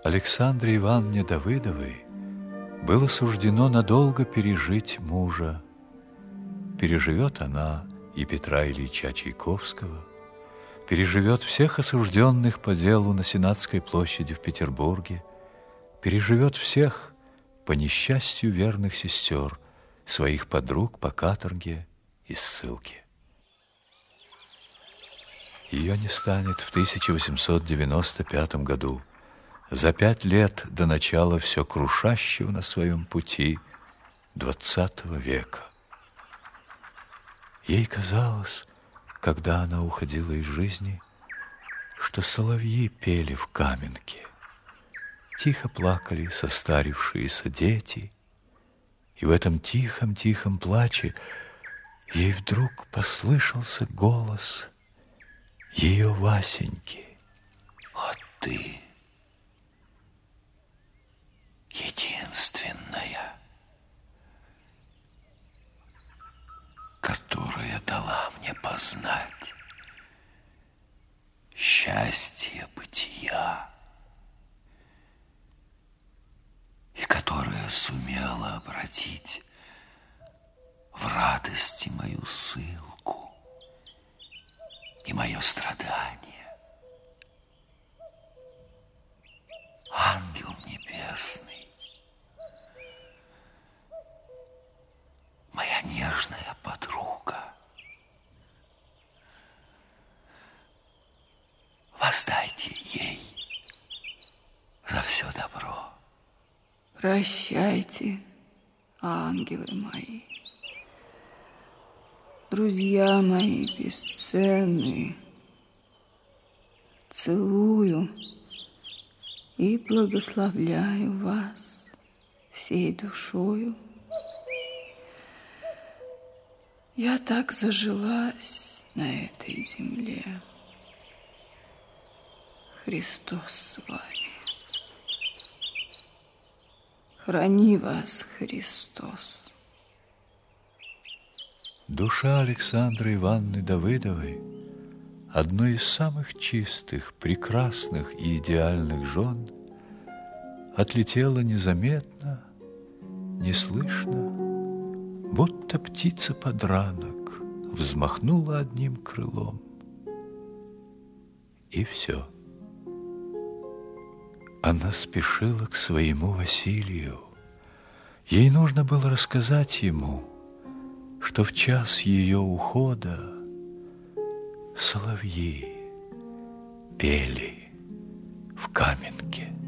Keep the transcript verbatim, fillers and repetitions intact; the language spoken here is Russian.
Александре Ивановне Давыдовой было суждено надолго пережить мужа. Переживет она и Петра Ильича Чайковского, переживет всех осужденных по делу на Сенатской площади в Петербурге, переживет всех, по несчастью, верных сестер, своих подруг по каторге и ссылке. Ее не станет в тысяча восемьсот девяносто пятом году, за пять лет до начала все крушащего на своем пути двадцатого века. Ей казалось, когда она уходила из жизни, что соловьи пели в Каменке, тихо плакали состарившиеся дети, и в этом тихом-тихом плаче ей вдруг послышался голос ее Васеньки. Вот ты, единственная, которая дала мне познать счастье бытия и которая сумела обратить в радости мою ссылку и мое страдание. Ангел небесный, моя нежная подруга, воздайте ей за все добро. Прощайте, ангелы мои, друзья мои бесценные, целую и благословляю вас всей душою. Я так зажилась на этой земле. Христос с вами. Храни вас, Христос. Душа Александры Ивановны Давыдовой, одной из самых чистых, прекрасных и идеальных жен, отлетела незаметно, неслышно, будто птица-подранок взмахнула одним крылом. И все. Она спешила к своему Василию. Ей нужно было рассказать ему, что в час ее ухода соловьи пели в Каменке.